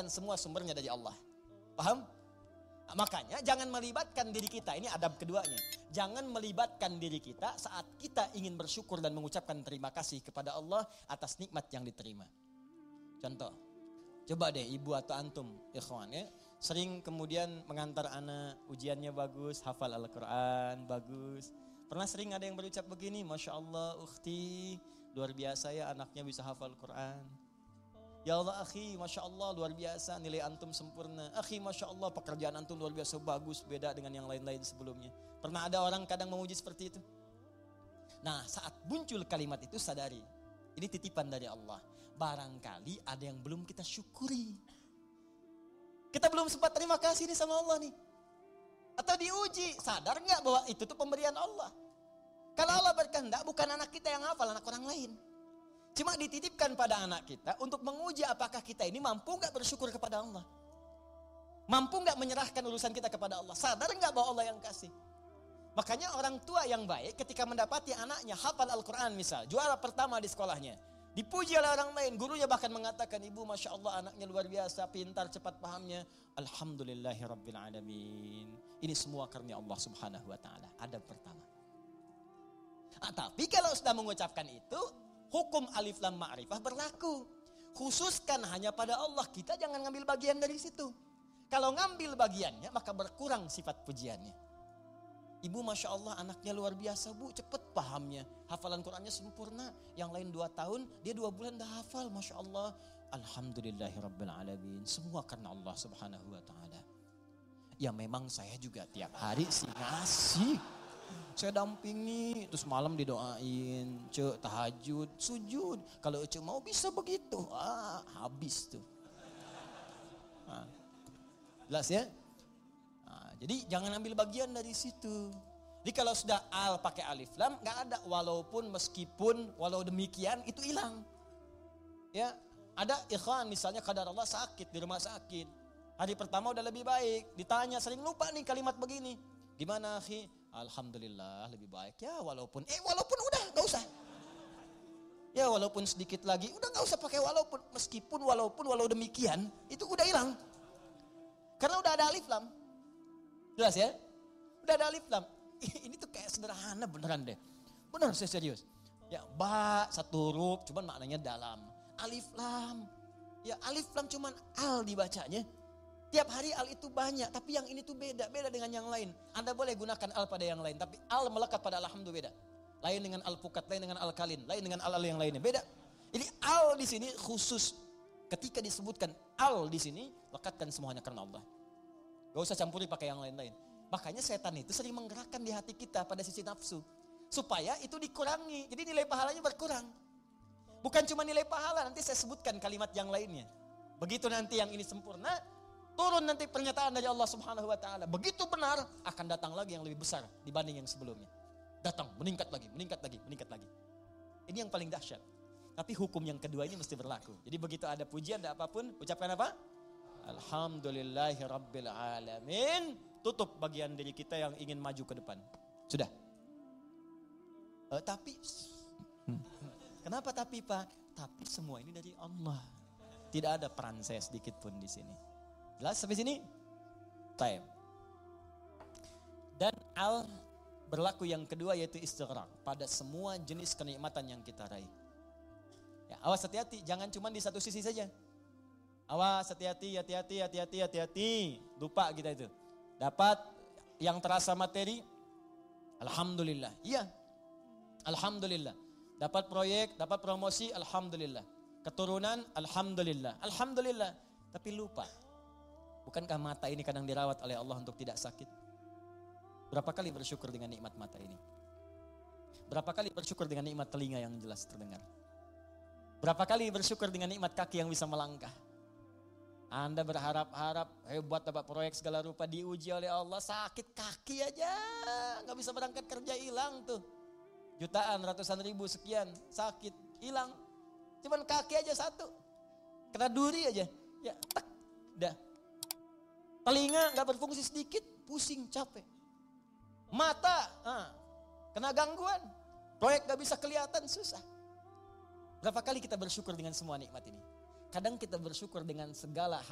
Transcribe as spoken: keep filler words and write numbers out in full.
pastikan semua sumbernya dari Allah. Paham? Nah, makanya jangan melibatkan diri kita, ini adab keduanya. Jangan melibatkan diri kita saat kita ingin bersyukur dan mengucapkan terima kasih kepada Allah atas nikmat yang diterima. Contoh, coba deh ibu atau antum, ikhwan ya, sering kemudian mengantar anak, ujiannya bagus, hafal Al-Quran, bagus. Pernah sering ada yang berucap begini, Masya Allah ukhti, luar biasa ya anaknya bisa hafal Quran. Ya Allah akhi, Masya Allah luar biasa, nilai antum sempurna. Akhi Masya Allah pekerjaan antum luar biasa bagus, beda dengan yang lain-lain sebelumnya. Pernah ada orang kadang memuji seperti itu? Nah saat muncul kalimat itu sadari, ini titipan dari Allah. Barangkali ada yang belum kita syukuri. Kita belum sempat terima kasih nih sama Allah nih. Atau diuji, sadar gak bahwa itu tuh pemberian Allah. Kalau Allah berkehendak bukan anak kita yang hafal, anak orang lain. Cuma dititipkan pada anak kita untuk menguji apakah kita ini mampu gak bersyukur kepada Allah. Mampu gak menyerahkan urusan kita kepada Allah. Sadar gak bahwa Allah yang kasih. Makanya orang tua yang baik ketika mendapati anaknya hafal Al-Quran misal, juara pertama di sekolahnya. Dipuji oleh orang lain, gurunya bahkan mengatakan, ibu Masya Allah anaknya luar biasa, pintar, cepat pahamnya. Alhamdulillahirrabbilalamin. Ini semua karena Allah subhanahu wa ta'ala. Adab pertama. Nah, tapi kalau sudah mengucapkan itu, hukum alif lam ma'rifah berlaku. Khususkan hanya pada Allah. Kita jangan ngambil bagian dari situ. Kalau ngambil bagiannya maka berkurang sifat pujiannya. Ibu Masya Allah anaknya luar biasa bu. Cepat pahamnya. Hafalan Qurannya sempurna. Yang lain dua tahun. Dia dua bulan dah hafal. Masya Allah. Alhamdulillahirrabbilalamin. Semua karena Allah subhanahu wa ta'ala. Ya memang saya juga tiap hari sih ngasih. Saya dampingi, terus malam didoain, cek tahajud, sujud. Kalau cek mau bisa begitu, ah habis tuh. Nah, jelas ya? Nah, jadi jangan ambil bagian dari situ. Jadi kalau sudah al pakai alif lam, nggak ada walaupun meskipun walau demikian itu hilang. Ya, ada ikhwan misalnya kadar Allah sakit di rumah sakit. Hari pertama udah lebih baik, ditanya sering lupa nih kalimat begini. Gimana akhi? Alhamdulillah lebih baik ya walaupun eh walaupun udah nggak usah ya walaupun sedikit lagi udah nggak usah pakai walaupun meskipun walaupun walau demikian itu udah hilang karena udah ada alif lam. Jelas ya, udah ada alif lam. Ini tuh kayak sederhana beneran deh, bener saya serius ya. Ba satu huruf cuman maknanya dalam. Alif lam ya, alif lam cuman al dibacanya. Tiap hari al itu banyak, tapi yang ini tuh beda, beda dengan yang lain. Anda boleh gunakan al pada yang lain, tapi al melekat pada alhamdu beda. Lain dengan al pukat, lain dengan al kalin, lain dengan al al yang lainnya, beda. Jadi al di sini khusus. Ketika disebutkan al di sini, lekatkan semuanya karena Allah. Gak usah campuri pakai yang lain-lain. Makanya setan itu sering menggerakkan di hati kita pada sisi nafsu, supaya itu dikurangi. Jadi nilai pahalanya berkurang. Bukan cuma nilai pahala, nanti saya sebutkan kalimat yang lainnya. Begitu nanti yang ini sempurna, turun nanti pernyataan dari Allah subhanahu wa ta'ala. Begitu benar, akan datang lagi yang lebih besar dibanding yang sebelumnya. Datang, meningkat lagi, meningkat lagi, meningkat lagi. Ini yang paling dahsyat. Tapi hukum yang kedua ini mesti berlaku. Jadi begitu ada pujian, ada apapun, ucapkan apa? Alhamdulillahirrabbilalamin. Tutup bagian diri kita yang ingin maju ke depan. Sudah. Uh, tapi, kenapa tapi Pak? Tapi semua ini dari Allah. Tidak ada peran saya sedikit pun di sini. Jelas sampai sini? Time. Dan al berlaku yang kedua yaitu istighraq pada semua jenis kenikmatan yang kita raih. Ya, awas hati-hati, jangan cuma di satu sisi saja. Awas hati-hati, hati-hati, hati-hati, hati-hati. Lupa kita itu. Dapat yang terasa materi, alhamdulillah. Iya. Alhamdulillah. Dapat proyek, dapat promosi, alhamdulillah. Keturunan, alhamdulillah. Alhamdulillah. Tapi lupa. Bukankah mata ini kadang dirawat oleh Allah untuk tidak sakit? Berapa kali bersyukur dengan nikmat mata ini? Berapa kali bersyukur dengan nikmat telinga yang jelas terdengar? Berapa kali bersyukur dengan nikmat kaki yang bisa melangkah? Anda berharap-harap hebat dapat proyek segala rupa, diuji oleh Allah, sakit kaki aja, nggak bisa berangkat kerja, hilang tuh. Jutaan, ratusan ribu, sekian, sakit, hilang. Cuman kaki aja satu, kena duri aja, ya tak, dah. Telinga gak berfungsi sedikit, pusing, capek. Mata, ah, kena gangguan. Proyek gak bisa kelihatan, susah. Berapa kali kita bersyukur dengan semua nikmat ini? Kadang kita bersyukur dengan segala hal.